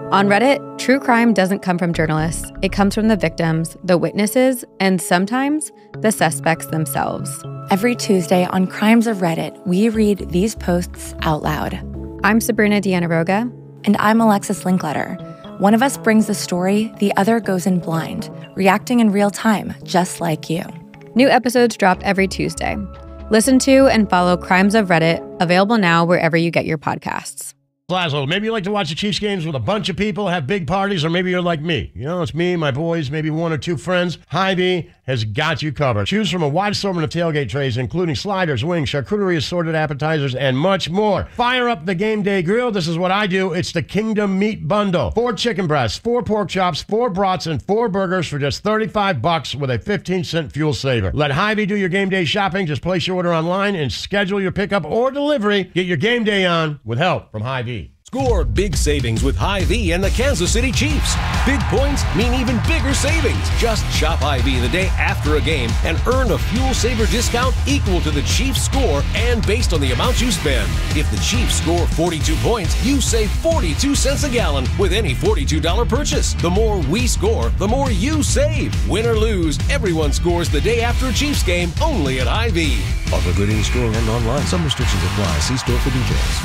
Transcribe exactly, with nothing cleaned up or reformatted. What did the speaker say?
On Reddit, true crime doesn't come from journalists. It comes from the victims, the witnesses, and sometimes the suspects themselves. Every Tuesday on Crimes of Reddit, we read these posts out loud. I'm Sabrina Diana-Roga. And I'm Alexis Linkletter. One of us brings the story, the other goes in blind, reacting in real time, just like you. New episodes drop every Tuesday. Listen to and follow Crimes of Reddit, available now wherever you get your podcasts. Laszlo, maybe you like to watch the Chiefs games with a bunch of people, have big parties, or maybe you're like me. You know, it's me, my boys, maybe one or two friends. Hy-Vee has got you covered. Choose from a wide assortment of tailgate trays, including sliders, wings, charcuterie, assorted appetizers, and much more. Fire up the game day grill. This is what I do. It's the Kingdom Meat Bundle. Four chicken breasts, four pork chops, four brats, and four burgers for just thirty-five bucks with a fifteen cent fuel saver. Let Hy-Vee do your game day shopping. Just place your order online and schedule your pickup or delivery. Get your game day on with help from Hy-Vee. Score big savings with Hy-Vee and the Kansas City Chiefs. Big points mean even bigger savings. Just shop Hy-Vee the day after a game and earn a fuel saver discount equal to the Chiefs score and based on the amount you spend. If the Chiefs score forty-two points, you save forty-two cents a gallon with any forty-two dollars purchase. The more we score, the more you save. Win or lose, everyone scores the day after a Chiefs game only at Hy-Vee. Offer good in store and online. Some restrictions apply. See store for details.